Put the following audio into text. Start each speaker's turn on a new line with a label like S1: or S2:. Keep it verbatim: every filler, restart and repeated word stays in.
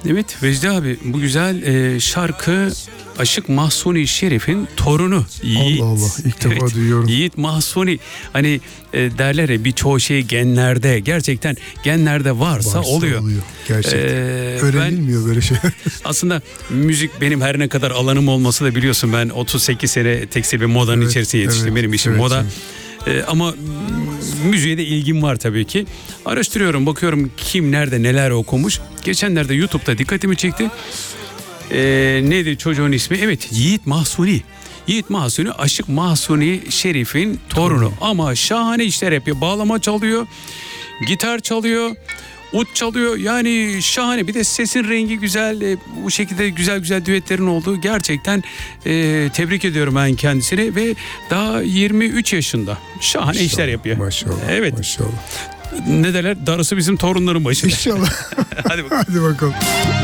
S1: Evet Vecdi abi, bu güzel e, şarkı Aşık Mahzuni Şerif'in torunu Yiğit.
S2: Allah Allah, ilk defa
S1: Evet,
S2: duyuyorum.
S1: Yiğit Mahzuni, hani e, derler ya birçoğu şey genlerde, gerçekten genlerde varsa,
S2: Varsa
S1: oluyor.
S2: oluyor. Gerçekten.
S1: Ee,
S2: Öğrenilmiyor
S1: ben,
S2: böyle şeyler.
S1: aslında müzik benim her ne kadar alanım olması da, biliyorsun ben otuz sekiz sene tekstil ve modanın
S2: Evet,
S1: içerisinde yetiştim.
S2: evet,
S1: Benim işim
S2: evet,
S1: moda.
S2: evet.
S1: Ee, ama müziğe de ilgim var tabii ki. Araştırıyorum, bakıyorum kim nerede neler okumuş. Geçenlerde YouTube'da dikkatimi çekti. Ee, neydi çocuğun ismi? Evet, Yiğit Mahzuni. Yiğit Mahzuni, Aşık Mahzuni Şerif'in torunu. Ama şahane işler yapıyor. Bağlama çalıyor, gitar çalıyor, ut çalıyor. Yani şahane. Bir de sesin rengi güzel. E, bu şekilde güzel güzel düetlerin olduğu. Gerçekten e, tebrik ediyorum ben kendisini. Ve daha yirmi üç yaşında. Şahane
S2: Maşallah,
S1: işler yapıyor.
S2: Maşallah.
S1: Evet.
S2: Maşallah.
S1: Ne derler? Darısı bizim torunların başına.
S2: İnşallah.
S1: Hadi bakalım.
S2: Hadi bakalım.